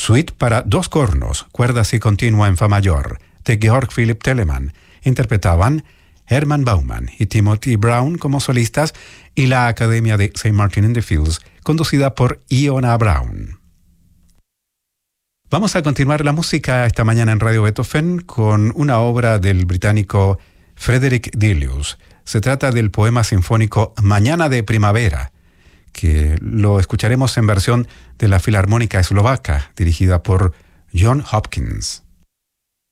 Suite para dos cornos, cuerdas y continua en fa mayor, de Georg Philipp Telemann. Interpretaban Hermann Baumann y Timothy Brown como solistas y la Academia de St. Martin in the Fields, conducida por Iona Brown. Vamos a continuar la música esta mañana en Radio Beethoven con una obra del británico Frederick Delius. Se trata del poema sinfónico Mañana de Primavera, que lo escucharemos en versión de la Filarmónica Eslovaca, dirigida por John Hopkins.